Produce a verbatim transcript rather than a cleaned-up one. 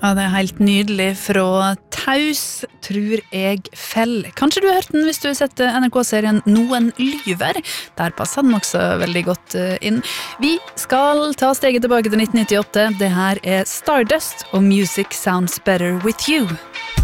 Ja, det er helt nydelig fra Taus, tror jeg fell. Kanskje du har hørt den hvis du har sett N R K-serien Noen lyver. Der passer den også veldig godt inn. Vi skal ta steget tilbake til nitten nittiåtte. Det her er Stardust og Music Sounds Better With You.